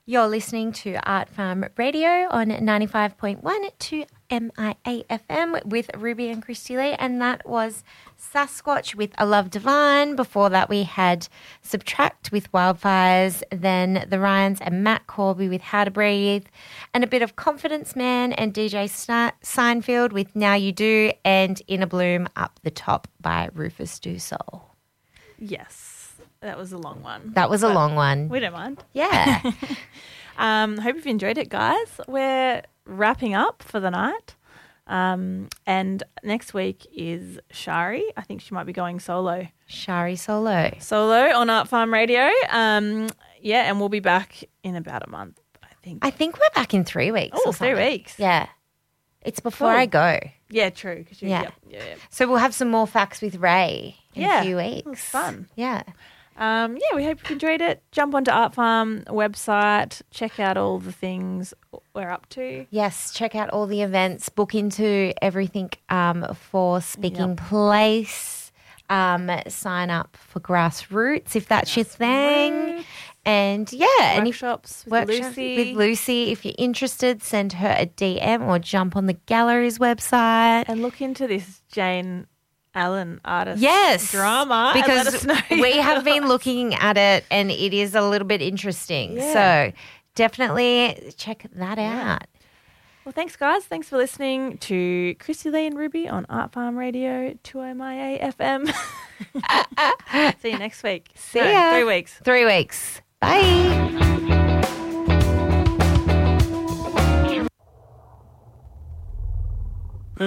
You're listening to Art Farm Radio on 95.1 to MIA FM with Ruby and Christy Lee, and that was Sasquatch with A Love Divine. Before that, we had Subtract with Wildfires, then the Ryans and Matt Corby with How to Breathe, and a bit of Confidence Man and DJ Seinfeld with Now You Do, and Inner Bloom Up the Top by Rufus Du Sol. Yes. That was a long one. That was a long one. We don't mind. Yeah. Hope you've enjoyed it, guys. We're wrapping up for the night. And next week is Shari. I think she might be going solo. Shari solo. Solo on Art Farm Radio. And we'll be back in about a month, I think. I think we're back in 3 weeks. Oh, 3 weeks. Yeah. It's before I go. Yeah, true. Yeah. Yeah. So we'll have some more facts with Ray in a few weeks. It was fun. Yeah. We hope you enjoyed it. Jump onto Art Farm website, check out all the things we're up to. Yes, check out all the events, book into everything for Speaking Place, sign up for Grassroots if that's your thing. And workshops with Lucy. If you're interested, send her a DM or jump on the gallery's website. And look into this Jane Allen artist Because drama, and let us know. We have been looking at it and it is a little bit interesting. Yeah. So definitely check that out. Well, thanks, guys. Thanks for listening to Christy Lee and Ruby on Art Farm Radio 2MIA FM. See you next week. See ya. 3 weeks. 3 weeks. Bye.